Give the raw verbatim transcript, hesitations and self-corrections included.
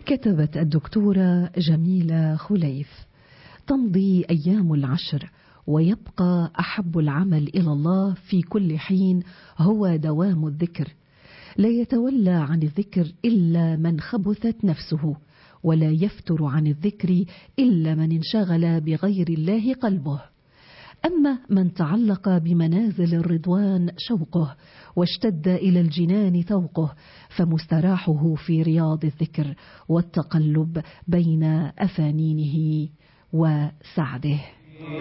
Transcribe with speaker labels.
Speaker 1: كتبت الدكتورة جميلة خليف: تمضي أيام العشر ويبقى أحب العمل إلى الله في كل حين هو دوام الذكر. لا يتولى عن الذكر إلا من خبثت نفسه، ولا يفتر عن الذكر إلا من انشغل بغير الله قلبه. أما من تعلق بمنازل الرضوان شوقه واشتد إلى الجنان ذوقه، فمستراحه في رياض الذكر والتقلب بين أفانينه وسعده.